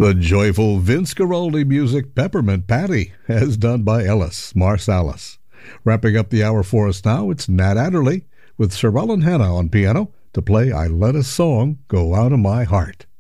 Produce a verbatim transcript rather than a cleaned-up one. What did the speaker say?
The joyful Vince Guaraldi music, Peppermint Patty, as done by Ellis Marsalis. Wrapping up the hour for us now, it's Nat Adderley with Sir Roland Hanna on piano to play I Let a Song Go Out of My Heart.